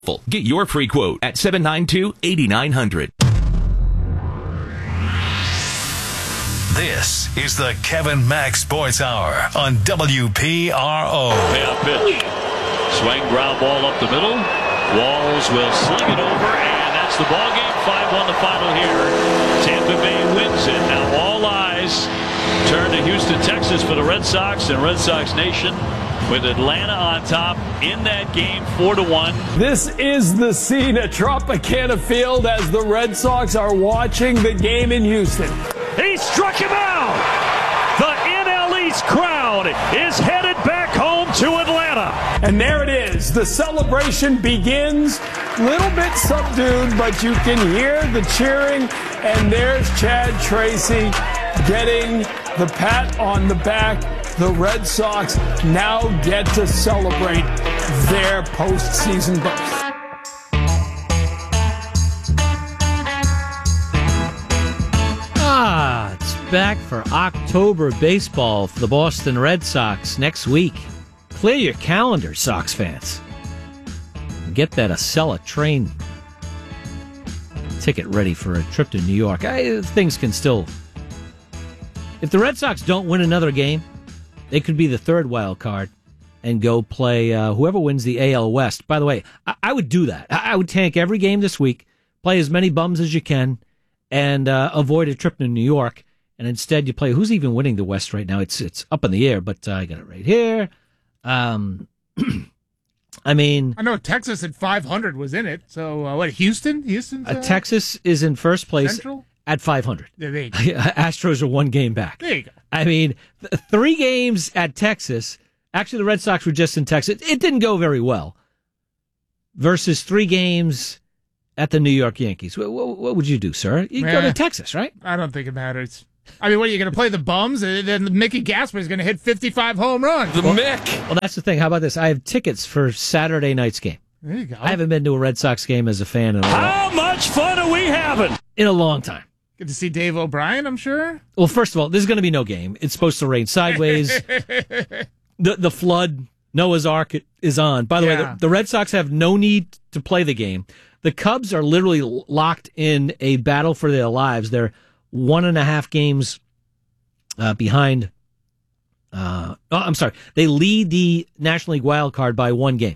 Get your free quote at 792-8900. This is the Kevin Mack Sports Hour on WPRO. Payoff pitch. Swing ground ball up the middle. Walls will sling it over, and that's the ball game. 5-1 the final here. Tampa Bay wins it. Now all eyes turn to Houston, Texas for the Red Sox and Red Sox Nation, with Atlanta on top in that game 4-1. This is the scene at Tropicana Field as the Red Sox are watching the game in Houston. He struck him out. The NL East crowd is headed back home to Atlanta. And there it is. The celebration begins. Little bit subdued, but you can hear the cheering. And there's Chad Tracy getting the pat on the back. The Red Sox now get to celebrate their postseason berth. It's back for October baseball for the Boston Red Sox next week. Clear your calendar, Sox fans. Get that Acela train ticket ready for a trip to New York. Things can still... If the Red Sox don't win another game, they could be the third wild card and go play whoever wins the AL West. By the way, I would do that. I would tank every game this week, play as many bums as you can, and avoid a trip to New York. And instead you play, who's even winning the West right now? It's up in the air, but I got it right here. I mean... I know Texas at 500 was in it. So, what, Houston? Texas is in first place. Central? At 500. There you go. Astros are one game back. There you go. I mean, 3 games at Texas. Actually, the Red Sox were just in Texas. It didn't go very well. Versus 3 games at the New York Yankees. What would you do, sir? You go to Texas, right? I don't think it matters. I mean, what, are you going to play the bums? Then Mickey Gasper is going to hit 55 home runs. Well, that's the thing. How about this? I have tickets for Saturday night's game. There you go. I haven't been to a Red Sox game as a fan in How much fun are we having? In a long time. Good to see Dave O'Brien, I'm sure. Well, first of all, there's going to be no game. It's supposed to rain sideways. The flood, Noah's Ark is on. By the way, the Red Sox have no need to play the game. The Cubs are literally locked in a battle for their lives. They're 1.5 games behind. I'm sorry. They lead the National League wild card by 1 game.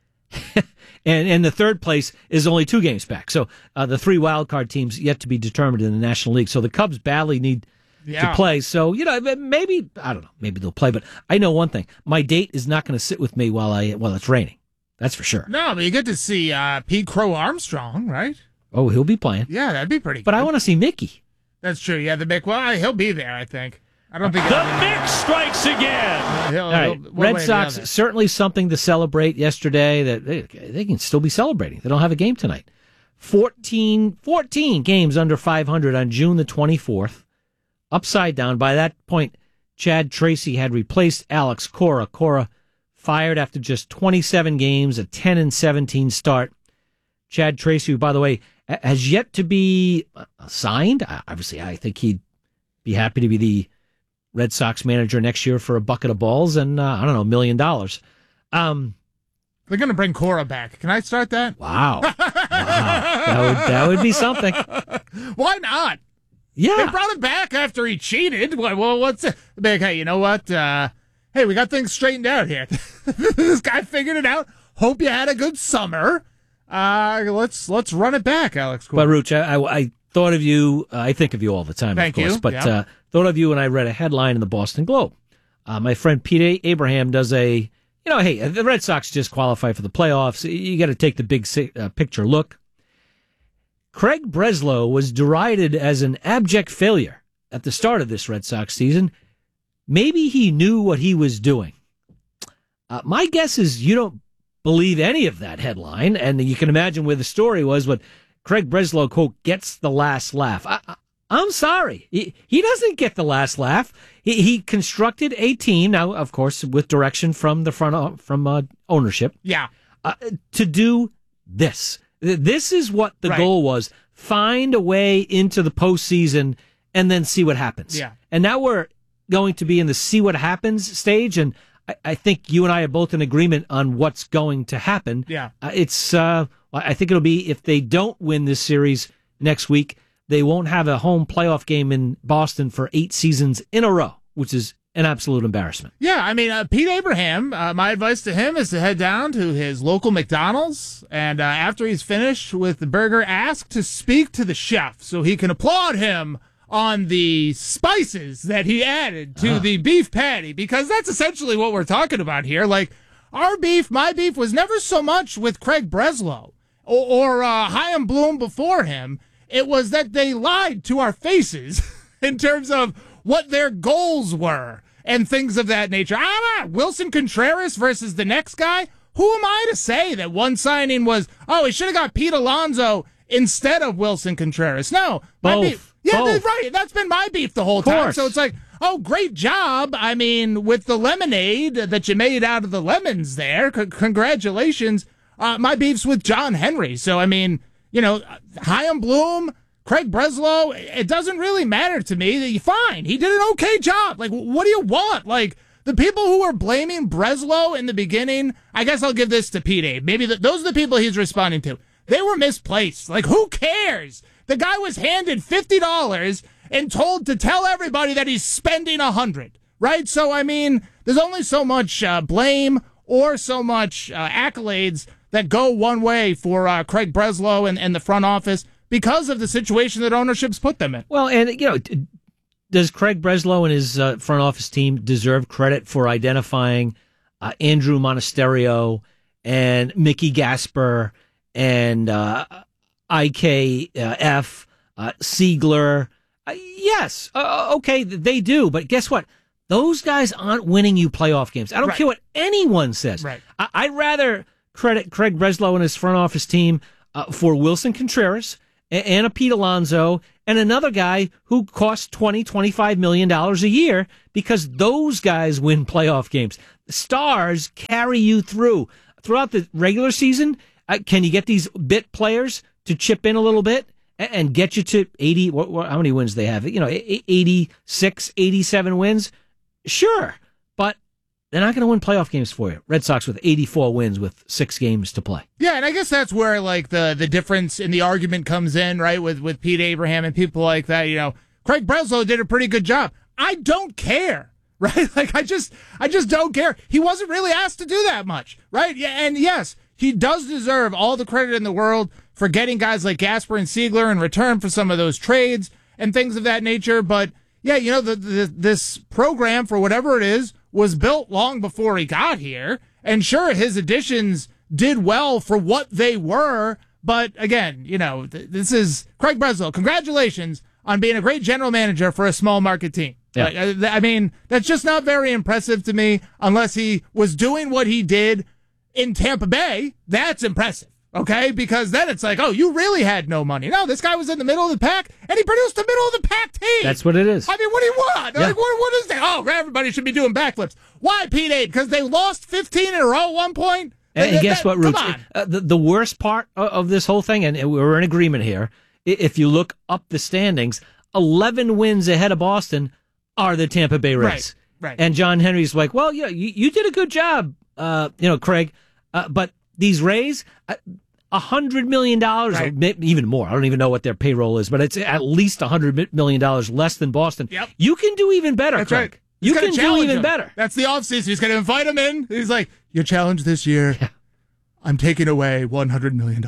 And the third place is only 2 games back. So the 3 wild card teams yet to be determined in the National League. So the Cubs badly need to play. So, maybe, I don't know, maybe they'll play. But I know one thing. My date is not going to sit with me while it's raining. That's for sure. No, but you get to see Pete Crow Armstrong, right? Oh, he'll be playing. Yeah, that'd be pretty good. But I want to see Mickey. That's true. Yeah, the Mick. Well, he'll be there, I think. I don't think the Mick strikes again. All right, Red Sox certainly something to celebrate yesterday. That they can still be celebrating. They don't have a game tonight. 14 games under 500 on June the 24th. Upside down. By that point, Chad Tracy had replaced Alex Cora. Cora fired after just 27 games, a 10-17 start. Chad Tracy, who, by the way, has yet to be signed. Obviously, I think he'd be happy to be the Red Sox manager next year for a bucket of balls and, $1 million. They're going to bring Cora back. Can I start that? Wow. That would be something. Why not? Yeah. They brought him back after he cheated. Well, what's it? Hey, you know what? Hey, we got things straightened out here. This guy figured it out. Hope you had a good summer. Let's run it back, Alex Cora. But, Rooch, I thought of you. I think of you all the time, Thank of course. You. But thought of you when I read a headline in the Boston Globe. My friend Pete Abraham does hey, the Red Sox just qualified for the playoffs. You got to take the big picture look. Craig Breslow was derided as an abject failure at the start of this Red Sox season. Maybe he knew what he was doing. My guess is you don't believe any of that headline, and you can imagine where the story was, but Craig Breslow, quote, gets the last laugh. I'm sorry. He doesn't get the last laugh. He constructed a team, now, of course, with direction from the ownership. Yeah. To do this. This is what the goal was. Find a way into the postseason and then see what happens. Yeah. And now we're going to be in the see what happens stage, and I think you and I are both in agreement on what's going to happen. Yeah. It's, I I think it'll be, if they don't win this series next week, they won't have a home playoff game in Boston for 8 seasons in a row, which is an absolute embarrassment. Yeah, I mean, Pete Abraham, my advice to him is to head down to his local McDonald's, and after he's finished with the burger, ask to speak to the chef so he can applaud him on the spices that he added to the beef patty, because that's essentially what we're talking about here. Like, my beef was never so much with Craig Breslow or Chaim Bloom before him. It was that they lied to our faces in terms of what their goals were and things of that nature. Wilson Contreras versus the next guy? Who am I to say that one signing was, he should have got Pete Alonso instead of Wilson Contreras? No. Both. Yeah, right. That's been my beef the whole time. So it's like, great job. I mean, with the lemonade that you made out of the lemons there, congratulations. My beef's with John Henry. So, I mean, Chaim Bloom, Craig Breslow, it doesn't really matter to me. Fine. He did an okay job. Like, what do you want? Like, the people who were blaming Breslow in the beginning, I guess I'll give this to Pete Abe. Maybe those are the people he's responding to. They were misplaced. Like, who cares? The guy was handed $50 and told to tell everybody that he's spending $100, right? So, I mean, there's only so much blame or so much accolades that go one way for Craig Breslow and the front office because of the situation that ownership's put them in. Well, and, does Craig Breslow and his front office team deserve credit for identifying Andrew Monasterio and Mickey Gasper and IKF, Siegler? Yes. Okay, they do. But guess what? Those guys aren't winning you playoff games. I don't care what anyone says. Right. I'd rather credit Craig Breslow and his front office team for Wilson Contreras and a Pete Alonso and another guy who costs $20-25 million a year, because those guys win playoff games. The stars carry you throughout the regular season. Can you get these bit players to chip in a little bit and get you to 80? How many wins they have? 86, 87 wins. Sure, but they're not going to win playoff games for you. Red Sox with 84 wins with 6 games to play. Yeah, and I guess that's where like the difference in the argument comes in, right? With Pete Abraham and people like that. Craig Breslow did a pretty good job. I don't care, right? Like I just don't care. He wasn't really asked to do that much, right? Yeah, and yes, he does deserve all the credit in the world for getting guys like Gasper and Siegler in return for some of those trades and things of that nature. But yeah, this program, for whatever it is, was built long before he got here. And sure, his additions did well for what they were. But again, this is Craig Breslow. Congratulations on being a great general manager for a small market team. Yeah. I mean, that's just not very impressive to me unless he was doing what he did in Tampa Bay. That's impressive. Okay, because then it's like, you really had no money. No, this guy was in the middle of the pack, and he produced the middle of the pack team. That's what it is. I mean, what do you want? Yeah. Like, what is that? Everybody should be doing backflips. Why, Pete Abe? Because they lost 15 in a row at one point? And guess what, Roots? Come on. The worst part of this whole thing, and we're in agreement here, if you look up the standings, 11 wins ahead of Boston are the Tampa Bay Rays. Right. And John Henry's like, well, yeah, you did a good job, Craig, but these Rays... $100 million, or even more. I don't even know what their payroll is, but it's at least $100 million less than Boston. Yep. You can do even better, That's Craig. Right. You can do even better. That's the offseason. He's going to invite him in. He's like, your challenge this year, I'm taking away $100 million.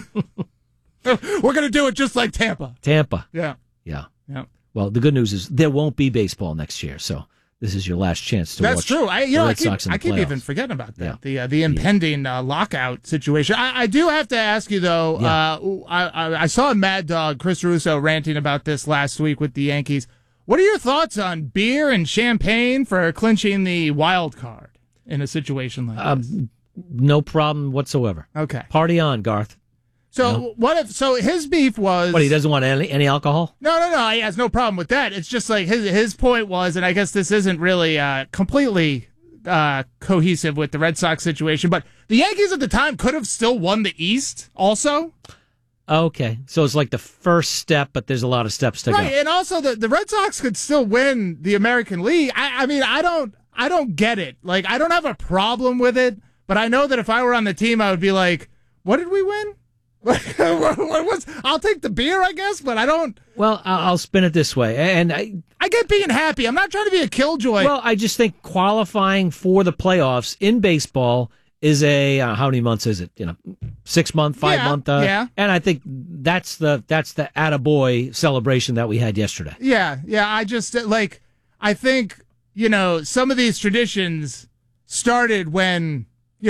We're going to do it just like Tampa. Yeah. Well, the good news is there won't be baseball next year, so this is your last chance to watch. That's true. I keep even forgetting about that. Yeah. The impending lockout situation. I do have to ask you though. Yeah. I saw Mad Dog Chris Russo ranting about this last week with the Yankees. What are your thoughts on beer and champagne for clinching the wild card in a situation like this? No problem whatsoever. Okay. Party on, Garth. So what if? So his beef was. What, he doesn't want any alcohol? No. He has no problem with that. It's just like his point was, and I guess this isn't really completely cohesive with the Red Sox situation, but the Yankees at the time could have still won the East also. Okay, so it's like the first step, but there's a lot of steps to go. Right, and also the Red Sox could still win the American League. I mean, I don't get it. Like, I don't have a problem with it, but I know that if I were on the team, I would be like, what did we win? I'll take the beer, I guess, but I don't. Well, I'll spin it this way, and I get being happy. I'm not trying to be a killjoy. Well, I just think qualifying for the playoffs in baseball is how many months is it? 6 month, 5 month. Yeah. And I think that's the attaboy celebration that we had yesterday. Yeah. I just I think some of these traditions started when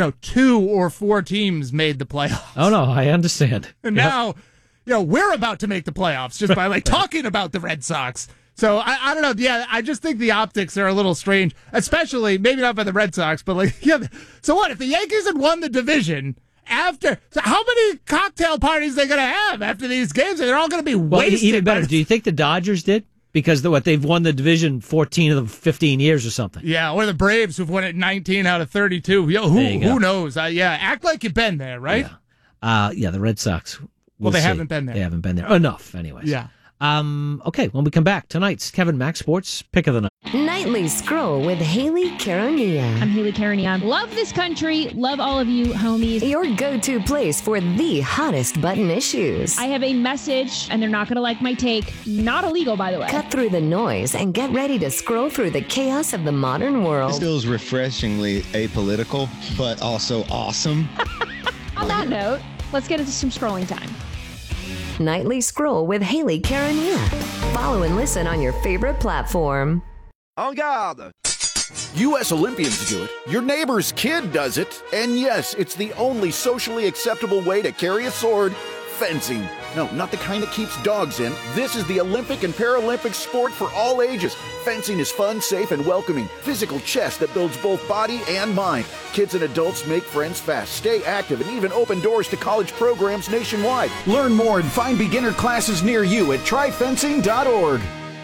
2 or 4 teams made the playoffs. Oh no, I understand. And now, we're about to make the playoffs just by talking about the Red Sox. So I don't know. Yeah, I just think the optics are a little strange, especially maybe not by the Red Sox, but so what if the Yankees had won the division after? So how many cocktail parties are they going to have after these games? They're all going to be wasted. Even better. Do you think the Dodgers did? Because they've won the division 14 of the 15 years or something. Yeah, or the Braves who've won it 19 out of 32. Who knows? Act like you've been there, right? Yeah. The Red Sox. Well, they haven't been there. They haven't been there enough, anyways. Yeah. Okay, when we come back, tonight's Kevin Mack Sports Pick of the Night. Nightly Scroll with Haley Caronia. I'm Haley Caronia. Love this country. Love all of you, homies. Your go-to place for the hottest button issues. I have a message, and they're not going to like my take. Not illegal, by the way. Cut through the noise and get ready to scroll through the chaos of the modern world. This feels refreshingly apolitical, but also awesome. On that note, let's get into some scrolling time. Nightly Scroll with Haley Caronia. Follow and listen on your favorite platform. En garde! U.S. Olympians do it. Your neighbor's kid does it. And yes, it's the only socially acceptable way to carry a sword: fencing. No, not the kind that keeps dogs in. This is the Olympic and Paralympic sport for all ages. Fencing is fun, safe, and welcoming. Physical chess that builds both body and mind. Kids and adults make friends fast, stay active, and even open doors to college programs nationwide. Learn more and find beginner classes near you at tryfencing.org.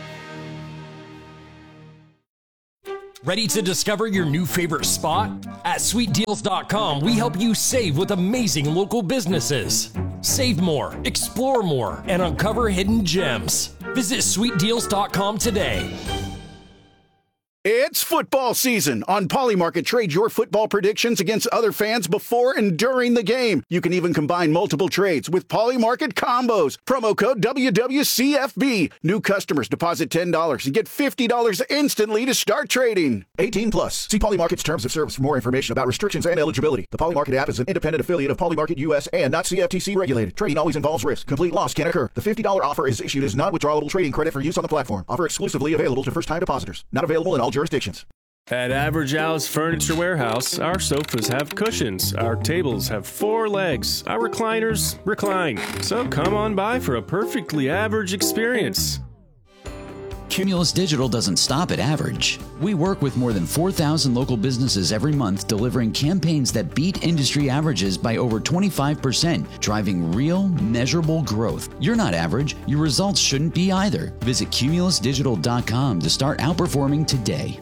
Ready to discover your new favorite spot? At SweetDeals.com, we help you save with amazing local businesses. Save more, explore more, and uncover hidden gems. Visit SweetDeals.com today. It's football season. On Polymarket, trade your football predictions against other fans before and during the game. You can even combine multiple trades with Polymarket combos. Promo code WWCFB. New customers deposit $10 and get $50 instantly to start trading. 18 plus. See Polymarket's terms of service for more information about restrictions and eligibility. The Polymarket app is an independent affiliate of Polymarket US and not CFTC regulated. Trading always involves risk. Complete loss can occur. The $50 offer is issued as non-withdrawable trading credit for use on the platform. Offer exclusively available to first-time depositors. Not available in all jurisdictions. At Average Al's Furniture Warehouse, our sofas have cushions, our tables have 4 legs, our recliners recline. So come on by for a perfectly average experience. Cumulus Digital doesn't stop at average. We work with more than 4,000 local businesses every month, delivering campaigns that beat industry averages by over 25%, driving real, measurable growth. You're not average. Your results shouldn't be either. Visit cumulusdigital.com to start outperforming today.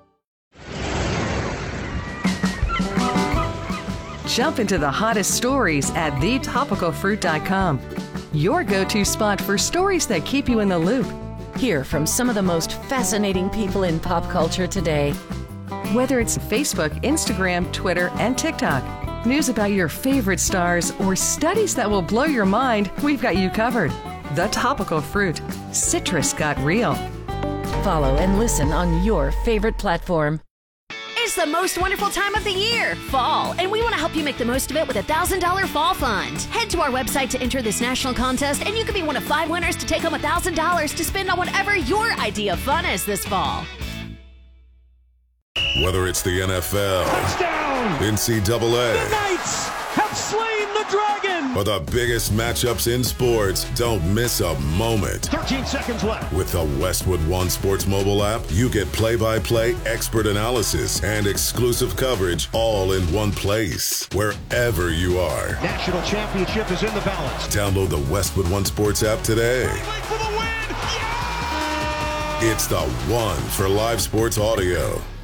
Jump into the hottest stories at thetopicalfruit.com. Your go-to spot for stories that keep you in the loop. Hear from some of the most fascinating people in pop culture today. Whether it's Facebook, Instagram, Twitter, and TikTok, news about your favorite stars, or studies that will blow your mind, we've got you covered. The Topical Fruit. Citrus got real. Follow and listen on your favorite platform. It's the most wonderful time of the year, fall, and we want to help you make the most of it with a $1,000 fall fund. Head to our website to enter this national contest, and you could be one of 5 winners to take home $1,000 to spend on whatever your idea of fun is this fall. Whether it's the NFL, touchdown, NCAA, the Knights have slain the dragon, or the biggest matchups in sports, don't miss a moment. 13 seconds left. With the Westwood One Sports mobile app, you get play-by-play, expert analysis, and exclusive coverage all in one place, wherever you are. National championship is in the balance. Download the Westwood One Sports app today. For the win. Yeah! It's the one for live sports audio.